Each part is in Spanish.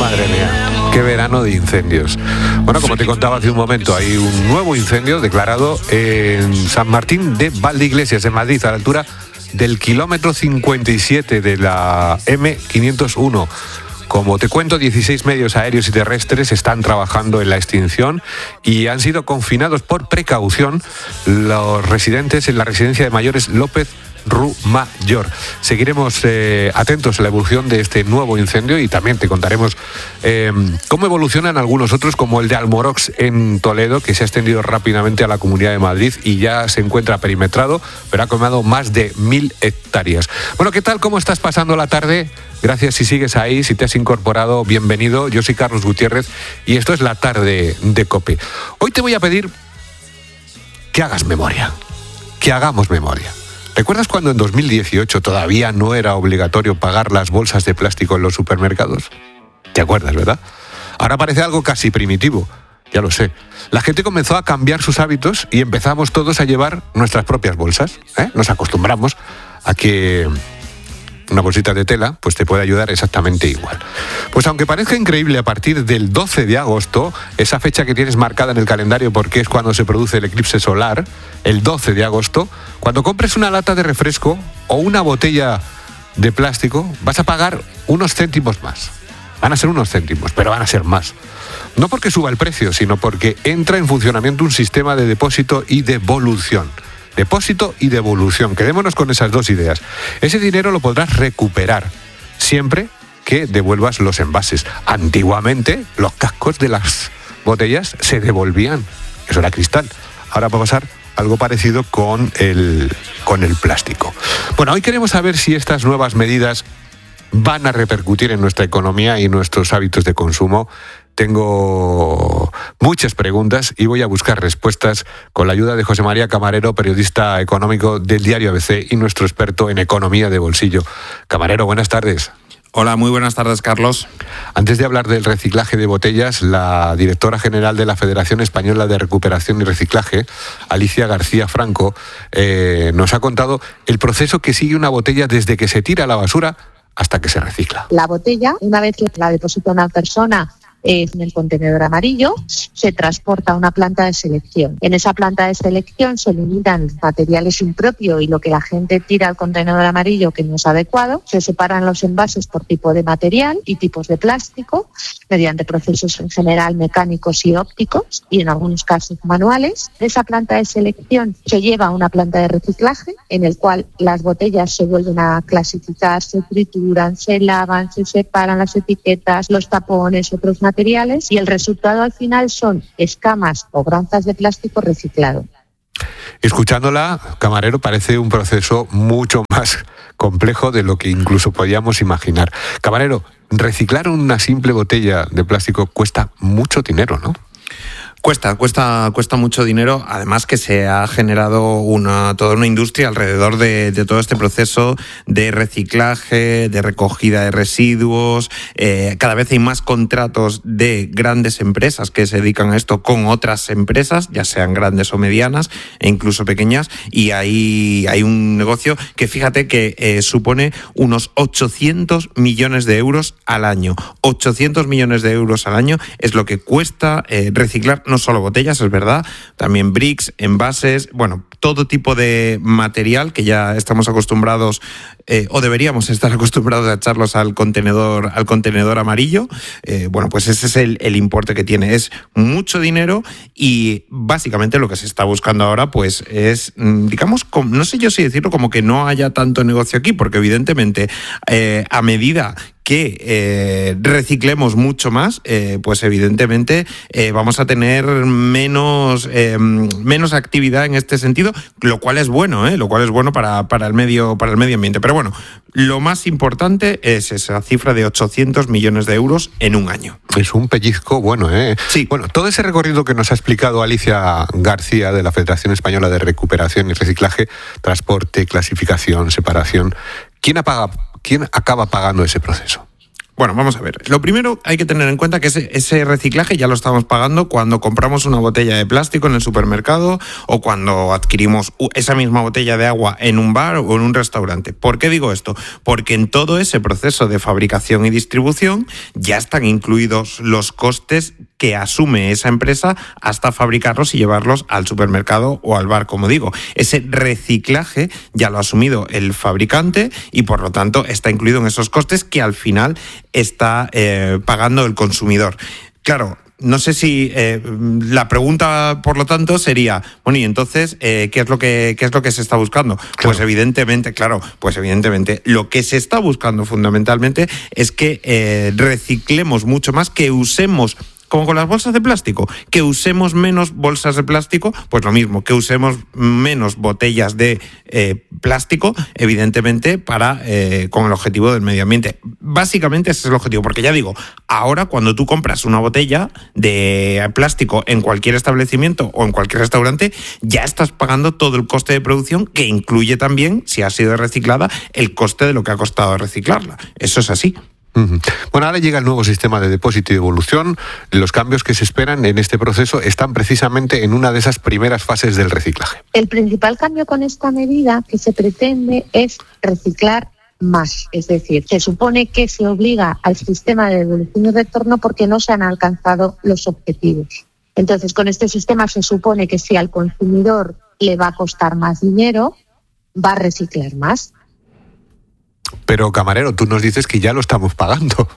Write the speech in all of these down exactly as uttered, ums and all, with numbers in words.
Madre mía, qué verano de incendios. Bueno, como te contaba hace un momento, hay un nuevo incendio declarado en San Martín de Valdeiglesias, en Madrid, a la altura del kilómetro cincuenta y siete de la eme quinientos uno. Como te cuento, dieciséis medios aéreos y terrestres están trabajando en la extinción y han sido confinados por precaución los residentes en la residencia de mayores López Rumayor. Seguiremos eh, atentos a la evolución de este nuevo incendio y también te contaremos eh, cómo evolucionan algunos otros, como el de Almorox en Toledo, que se ha extendido rápidamente a la Comunidad de Madrid y ya se encuentra perimetrado, pero ha quemado más de mil hectáreas. Bueno, ¿qué tal? ¿Cómo estás pasando la tarde? Gracias si sigues ahí, si te has incorporado, bienvenido. Yo soy Carlos Gutiérrez y esto es La Tarde de COPE. Hoy te voy a pedir que hagas memoria, que hagamos memoria. ¿Recuerdas cuando en dos mil dieciocho todavía no era obligatorio pagar las bolsas de plástico en los supermercados? ¿Te acuerdas, verdad? Ahora parece algo casi primitivo, ya lo sé. La gente comenzó a cambiar sus hábitos y empezamos todos a llevar nuestras propias bolsas, ¿eh? Nos acostumbramos a que una bolsita de tela pues te puede ayudar exactamente igual. Pues aunque parezca increíble, a partir del doce de agosto, esa fecha que tienes marcada en el calendario porque es cuando se produce el eclipse solar, el doce de agosto, cuando compres una lata de refresco o una botella de plástico, vas a pagar unos céntimos más. Van a ser unos céntimos, pero van a ser más. No porque suba el precio, sino porque entra en funcionamiento un sistema de depósito y devolución. Depósito y devolución. Quedémonos con esas dos ideas. Ese dinero lo podrás recuperar siempre que devuelvas los envases. Antiguamente, los cascos de las botellas se devolvían. Eso era cristal. Ahora va a pasar algo parecido con el, con el plástico. Bueno, hoy queremos saber si estas nuevas medidas van a repercutir en nuestra economía y nuestros hábitos de consumo. Tengo muchas preguntas y voy a buscar respuestas con la ayuda de José María Camarero, periodista económico del diario A B C y nuestro experto en economía de bolsillo. Camarero, buenas tardes. Hola, muy buenas tardes, Carlos. Antes de hablar del reciclaje de botellas, la directora general de la Federación Española de Recuperación y Reciclaje, Alicia García Franco, eh, nos ha contado el proceso que sigue una botella desde que se tira a la basura hasta que se recicla. La botella, una vez que la deposita una persona en el contenedor amarillo, se transporta a una planta de selección. En esa planta de selección se eliminan materiales impropios y lo que la gente tira al contenedor amarillo que no es adecuado. Se separan los envases por tipo de material y tipos de plástico mediante procesos en general mecánicos y ópticos y en algunos casos manuales. De esa planta de selección se lleva a una planta de reciclaje en el cual las botellas se vuelven a clasificar, se trituran, se lavan, se separan las etiquetas, los tapones, otros materiales materiales y el resultado al final son escamas o granzas de plástico reciclado. Escuchándola, Camarero, parece un proceso mucho más complejo de lo que incluso podíamos imaginar. Camarero, reciclar una simple botella de plástico cuesta mucho dinero, ¿no? Cuesta, cuesta, cuesta mucho dinero, además que se ha generado una, toda una industria alrededor de, de todo este proceso de reciclaje, de recogida de residuos. Eh, cada vez hay más contratos de grandes empresas que se dedican a esto con otras empresas, ya sean grandes o medianas e incluso pequeñas, y hay, hay un negocio que fíjate que eh, supone unos ochocientos millones de euros al año. ochocientos millones de euros al año es lo que cuesta eh, reciclar no solo botellas, es verdad, también bricks, envases, bueno, todo tipo de material que ya estamos acostumbrados eh, o deberíamos estar acostumbrados a echarlos al contenedor, al contenedor amarillo. Eh, bueno, pues ese es el, el importe que tiene. Es mucho dinero y básicamente lo que se está buscando ahora pues es, digamos, no sé yo si decirlo, como que no haya tanto negocio aquí, porque evidentemente eh, a medida que eh, reciclemos mucho más, eh, pues evidentemente eh, vamos a tener menos, eh, menos actividad en este sentido, lo cual es bueno, ¿eh? lo cual es bueno para, para, el medio, para el medio ambiente. Pero bueno, lo más importante es esa cifra de ochocientos millones de euros en un año. Es un pellizco bueno, ¿eh? Sí. Bueno, todo ese recorrido que nos ha explicado Alicia García de la Federación Española de Recuperación y Reciclaje, transporte, clasificación, separación, ¿quién apaga? ¿Quién acaba pagando ese proceso? Bueno, vamos a ver. Lo primero hay que tener en cuenta que ese, ese reciclaje ya lo estamos pagando cuando compramos una botella de plástico en el supermercado o cuando adquirimos esa misma botella de agua en un bar o en un restaurante. ¿Por qué digo esto? Porque en todo ese proceso de fabricación y distribución ya están incluidos los costes que asume esa empresa hasta fabricarlos y llevarlos al supermercado o al bar, como digo. Ese reciclaje ya lo ha asumido el fabricante y por lo tanto está incluido en esos costes que al final está eh, pagando el consumidor. Claro, no sé si eh, la pregunta, por lo tanto, sería, bueno, y entonces, eh, ¿qué es lo que qué es lo que se está buscando? Claro. Pues evidentemente, claro, pues evidentemente, lo que se está buscando fundamentalmente es que eh, reciclemos mucho más, que usemos, como con las bolsas de plástico, que usemos menos bolsas de plástico, pues lo mismo, que usemos menos botellas de eh, plástico, evidentemente, para eh, con el objetivo del medio ambiente. Básicamente ese es el objetivo, porque ya digo, ahora cuando tú compras una botella de plástico en cualquier establecimiento o en cualquier restaurante, ya estás pagando todo el coste de producción, que incluye también, si ha sido reciclada, el coste de lo que ha costado reciclarla. Eso es así. Bueno, ahora llega el nuevo sistema de depósito y devolución. Los cambios que se esperan en este proceso están precisamente en una de esas primeras fases del reciclaje. El principal cambio con esta medida que se pretende es reciclar más. Es decir, se supone que se obliga al sistema de devolución y retorno porque no se han alcanzado los objetivos. Entonces, con este sistema se supone que si al consumidor le va a costar más dinero, va a reciclar más. Pero, camarero, tú nos dices que ya lo estamos pagando.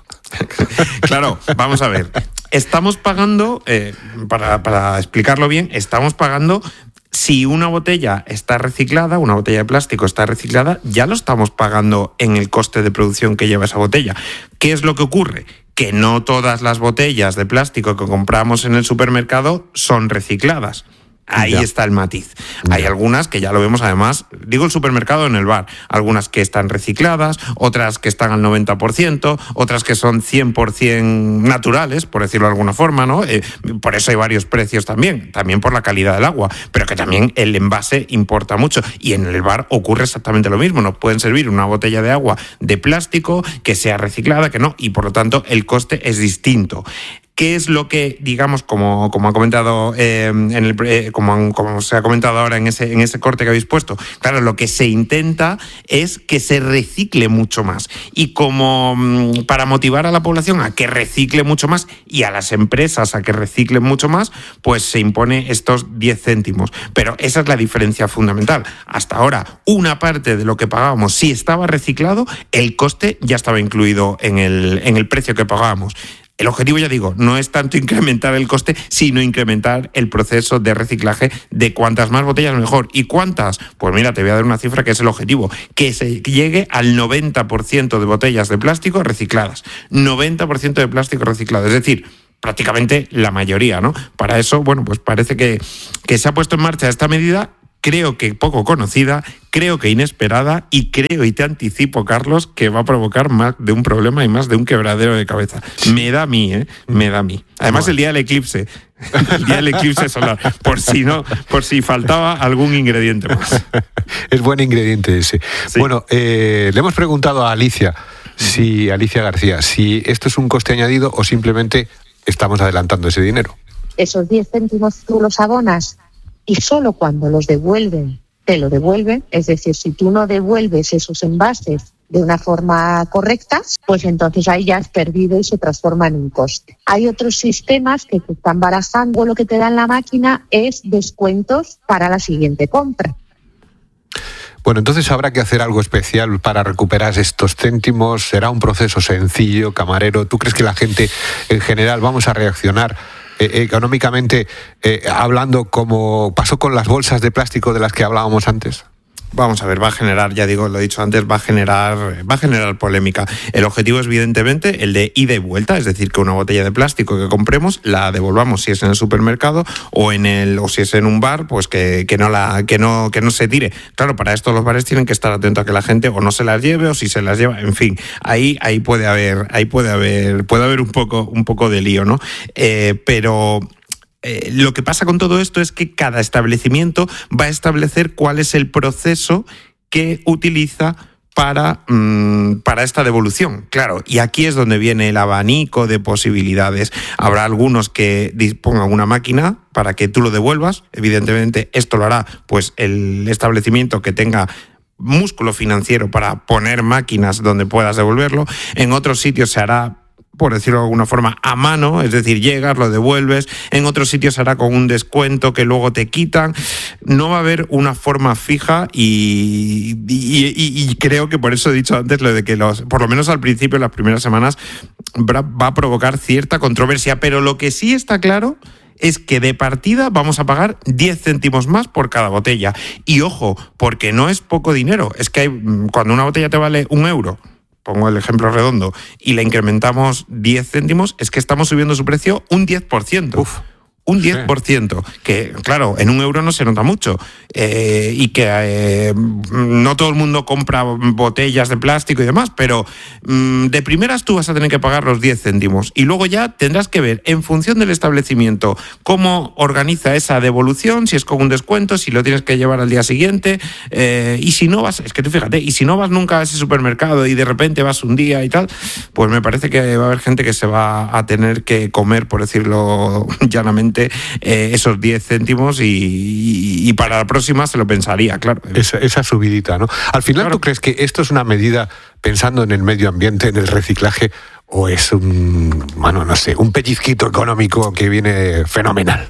Claro, vamos a ver. Estamos pagando, eh, para, para explicarlo bien, estamos pagando, si una botella está reciclada, una botella de plástico está reciclada, ya lo estamos pagando en el coste de producción que lleva esa botella. ¿Qué es lo que ocurre? Que no todas las botellas de plástico que compramos en el supermercado son recicladas. Ahí ya está el matiz. Ya. Hay algunas que ya lo vemos, además, digo el supermercado, en el bar, algunas que están recicladas, otras que están al noventa por ciento, otras que son cien por ciento naturales, por decirlo de alguna forma, ¿no? Eh, por eso hay varios precios también, también por la calidad del agua, pero que también el envase importa mucho. Y en el bar ocurre exactamente lo mismo. Nos pueden servir una botella de agua de plástico que sea reciclada, que no, y por lo tanto el coste es distinto. ¿Qué es lo que, digamos, como, como ha comentado, eh, en el, eh, como, como se ha comentado ahora en ese, en ese corte que habéis puesto? Claro, lo que se intenta es que se recicle mucho más. Y como mmm, para motivar a la población a que recicle mucho más y a las empresas a que reciclen mucho más, pues se impone estos diez céntimos. Pero esa es la diferencia fundamental. Hasta ahora, una parte de lo que pagábamos, si estaba reciclado, el coste ya estaba incluido en el, en el precio que pagábamos. El objetivo, ya digo, no es tanto incrementar el coste, sino incrementar el proceso de reciclaje de cuantas más botellas mejor. ¿Y cuántas? Pues mira, te voy a dar una cifra que es el objetivo, que se llegue al noventa por ciento de botellas de plástico recicladas. noventa por ciento de plástico reciclado, es decir, prácticamente la mayoría, ¿no? Para eso, bueno, pues parece que, que se ha puesto en marcha esta medida. Creo que poco conocida, creo que inesperada y creo, y te anticipo, Carlos, que va a provocar más de un problema y más de un quebradero de cabeza. Me da a mí, ¿eh? Me da a mí. Además, bueno, el día del eclipse, el día del eclipse solar, por si no, por si faltaba algún ingrediente más. Es buen ingrediente ese. Sí. Bueno, eh, le hemos preguntado a Alicia, si Alicia García, si esto es un coste añadido o simplemente estamos adelantando ese dinero. Esos diez céntimos tú los abonas y solo cuando los devuelven, te lo devuelven. Es decir, si tú no devuelves esos envases de una forma correcta, pues entonces ahí ya has perdido y se transforma en un coste. Hay otros sistemas que te están barajando, lo que te da en la máquina es descuentos para la siguiente compra. Bueno, entonces habrá que hacer algo especial para recuperar estos céntimos. ¿Será un proceso sencillo, camarero? ¿Tú crees que la gente en general vamos a reaccionar Eh, económicamente eh, hablando, como pasó con las bolsas de plástico de las que hablábamos antes? Vamos a ver, va a generar, ya digo, lo he dicho antes, va a generar, va a generar polémica. El objetivo es evidentemente el de ida y vuelta, es decir, que una botella de plástico que compremos la devolvamos si es en el supermercado o en el, o si es en un bar, pues que, que no la, que no, que no se tire. Claro, para esto los bares tienen que estar atentos a que la gente o no se las lleve o si se las lleva, en fin, ahí, ahí puede haber, ahí puede haber, puede haber un poco, un poco de lío, ¿no? Eh, pero Eh, lo que pasa con todo esto es que cada establecimiento va a establecer cuál es el proceso que utiliza para, mmm, para esta devolución. Claro, y aquí es donde viene el abanico de posibilidades. Habrá algunos que dispongan una máquina para que tú lo devuelvas. Evidentemente, esto lo hará pues el establecimiento que tenga músculo financiero para poner máquinas donde puedas devolverlo. En otros sitios se hará, por decirlo de alguna forma, a mano, es decir, llegas, lo devuelves. En otros sitios se hará con un descuento que luego te quitan. No va a haber una forma fija y, y, y, y creo que por eso he dicho antes lo de que los, por lo menos al principio, en las primeras semanas, va a provocar cierta controversia. Pero lo que sí está claro es que de partida vamos a pagar diez céntimos más por cada botella. Y ojo, porque no es poco dinero. Es que hay, cuando una botella te vale un euro, pongo el ejemplo redondo, y le incrementamos diez céntimos, es que estamos subiendo su precio un diez por ciento. Uf. Un diez por ciento, sí. Que claro, en un euro no se nota mucho, eh, y que eh, no todo el mundo compra botellas de plástico y demás, pero mmm, de primeras tú vas a tener que pagar los diez céntimos y luego ya tendrás que ver, en función del establecimiento, cómo organiza esa devolución, si es con un descuento, si lo tienes que llevar al día siguiente, eh, y si no vas, es que tú fíjate, y si no vas nunca a ese supermercado y de repente vas un día y tal, pues me parece que va a haber gente que se va a tener que comer, por decirlo llanamente, Eh, esos diez céntimos y, y, y para la próxima se lo pensaría, claro. Esa, esa subidita, ¿no? Al final, claro. ¿Tú crees que esto es una medida pensando en el medio ambiente, en el reciclaje, o es un, bueno, no sé, un pellizquito económico que viene fenomenal?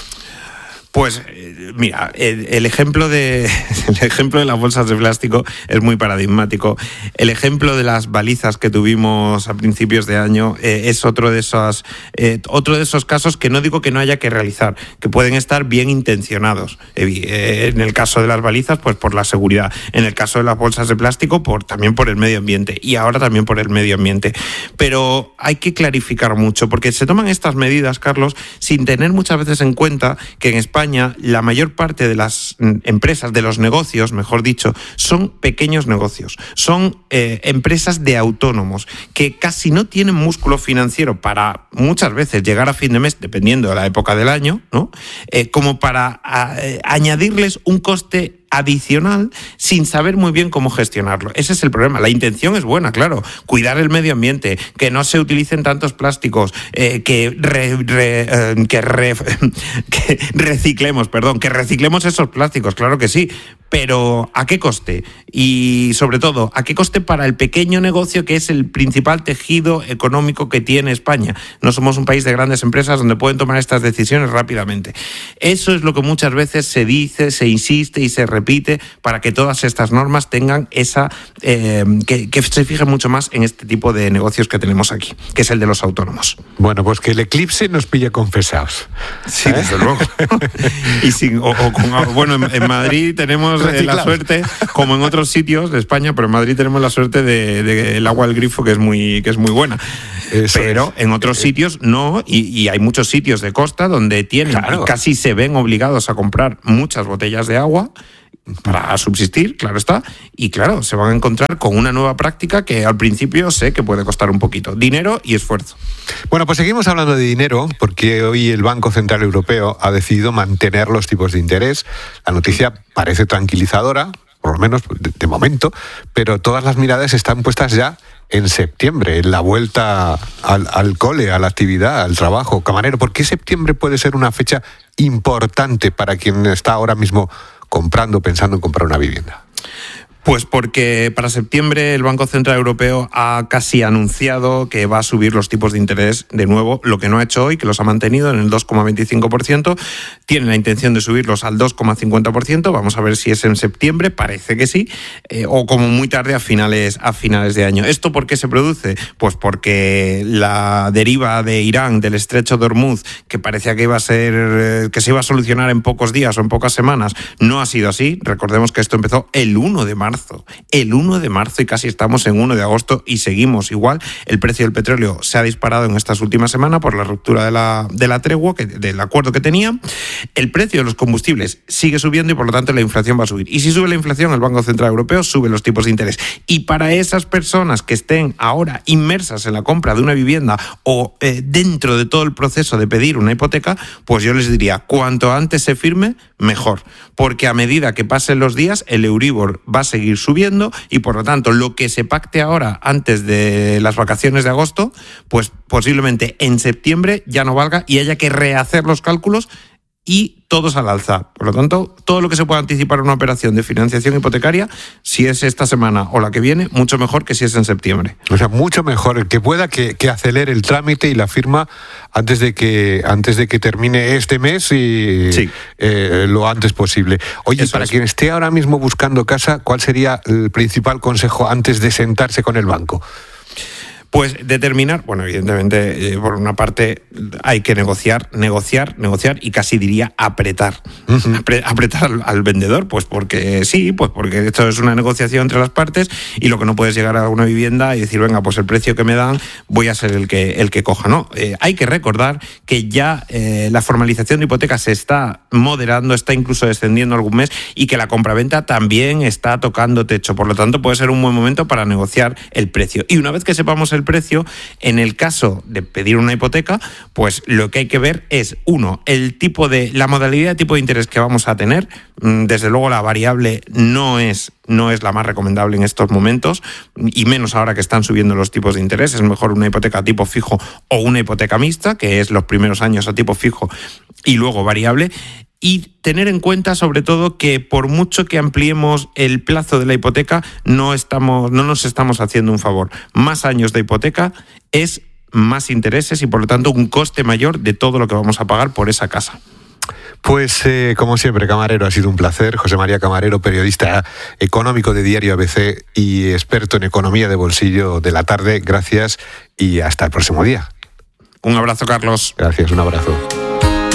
Pues mira, el, el ejemplo de el ejemplo de las bolsas de plástico es muy paradigmático. El ejemplo de las balizas que tuvimos a principios de año eh, es otro de esos eh, otro de esos casos que no digo que no haya que realizar, que pueden estar bien intencionados. Eh, en el caso de las balizas, pues por la seguridad. En el caso de las bolsas de plástico, por también por el medio ambiente, y ahora también por el medio ambiente. Pero hay que clarificar mucho, porque se toman estas medidas, Carlos, sin tener muchas veces en cuenta que en España la mayor parte de las empresas, de los negocios, mejor dicho, son pequeños negocios, son eh, empresas de autónomos que casi no tienen músculo financiero para muchas veces llegar a fin de mes, dependiendo de la época del año, ¿no? Eh, como para a, eh, añadirles un coste adicional sin saber muy bien cómo gestionarlo. Ese es el problema. La intención es buena, claro. Cuidar el medio ambiente, que no se utilicen tantos plásticos, eh, que, re, re, eh, que, re, que reciclemos, perdón, que reciclemos esos plásticos, claro que sí. Pero ¿a qué coste? Y sobre todo, ¿a qué coste para el pequeño negocio, que es el principal tejido económico que tiene España? No somos un país de grandes empresas donde pueden tomar estas decisiones rápidamente. Eso es lo que muchas veces se dice, se insiste y se repite para que todas estas normas tengan esa... Eh, que, que se fijen mucho más en este tipo de negocios que tenemos aquí, que es el de los autónomos. Bueno, pues que el eclipse nos pille confesados. Sí, ¿eh? Desde luego. y sin, o, o con, bueno, en, en Madrid tenemos eh, la suerte, como en otros sitios de España, pero en Madrid tenemos la suerte de, de el agua del grifo, que es muy, que es muy buena. Eso pero es. En otros sitios no, y, y hay muchos sitios de costa donde tienen, claro, y casi se ven obligados a comprar muchas botellas de agua para subsistir, claro está, y claro, se van a encontrar con una nueva práctica que al principio sé que puede costar un poquito, dinero y esfuerzo. Bueno, pues seguimos hablando de dinero, porque hoy el Banco Central Europeo ha decidido mantener los tipos de interés. La noticia parece tranquilizadora, por lo menos de, de momento, pero todas las miradas están puestas ya en septiembre, en la vuelta al, al cole, a la actividad, al trabajo. Camarero, ¿por qué septiembre puede ser una fecha importante para quien está ahora mismo comprando, pensando en comprar una vivienda? Pues porque para septiembre el Banco Central Europeo ha casi anunciado que va a subir los tipos de interés de nuevo, lo que no ha hecho hoy, que los ha mantenido en el dos coma veinticinco por ciento. Tiene la intención de subirlos al dos coma cincuenta por ciento. Vamos a ver si es en septiembre, parece que sí, eh, o como muy tarde a finales, a finales de año. ¿Esto por qué se produce? Pues porque la deriva de Irán, del estrecho de Hormuz, que parecía que iba a ser, eh, que se iba a solucionar en pocos días o en pocas semanas, no ha sido así. Recordemos que esto empezó el uno de marzo. El uno de marzo y casi estamos en uno de agosto y seguimos igual. El precio del petróleo se ha disparado en estas últimas semanas por la ruptura de la, de la tregua, que, del acuerdo que tenía. El precio de los combustibles sigue subiendo y por lo tanto la inflación va a subir. Y si sube la inflación, el Banco Central Europeo sube los tipos de interés. Y para esas personas que estén ahora inmersas en la compra de una vivienda o eh, dentro de todo el proceso de pedir una hipoteca, pues yo les diría, cuanto antes se firme, mejor. Porque a medida que pasen los días, el Euribor va a seguir seguir subiendo y por lo tanto lo que se pacte ahora antes de las vacaciones de agosto, pues posiblemente en septiembre ya no valga y haya que rehacer los cálculos y todos al alza. Por lo tanto, todo lo que se pueda anticipar en una operación de financiación hipotecaria, si es esta semana o la que viene, mucho mejor que si es en septiembre. O sea, mucho mejor el que pueda que, que acelere el trámite y la firma antes de que antes de que termine este mes y sí. eh, lo antes posible. Oye, Eso para es. quien esté ahora mismo buscando casa, ¿cuál sería el principal consejo antes de sentarse con el banco? Pues determinar, bueno, evidentemente, eh, por una parte hay que negociar, negociar, negociar y casi diría apretar. Uh-huh. Apre- apretar al, al vendedor, pues porque sí, pues porque esto es una negociación entre las partes y lo que no puedes llegar a una vivienda y decir, venga, pues el precio que me dan voy a ser el que, el que coja, ¿no? Eh, hay que recordar que ya eh, la formalización de hipotecas se está moderando, está incluso descendiendo algún mes y que la compraventa también está tocando techo. Por lo tanto, puede ser un buen momento para negociar el precio. Y una vez que sepamos el precio, en el caso de pedir una hipoteca, pues lo que hay que ver es, uno, el tipo de, la modalidad de tipo de interés que vamos a tener. Desde luego la variable no es, no es la más recomendable en estos momentos, y menos ahora que están subiendo los tipos de interés. Es mejor una hipoteca a tipo fijo o una hipoteca mixta, que es los primeros años a tipo fijo y luego variable. Y tener en cuenta, sobre todo, que por mucho que ampliemos el plazo de la hipoteca, no estamos, no nos estamos haciendo un favor. Más años de hipoteca es más intereses y, por lo tanto, un coste mayor de todo lo que vamos a pagar por esa casa. Pues, eh, como siempre, Camarero, ha sido un placer. José María Camarero, periodista económico de Diario A B C y experto en economía de bolsillo de la tarde. Gracias y hasta el próximo día. Un abrazo, Carlos. Gracias, un abrazo.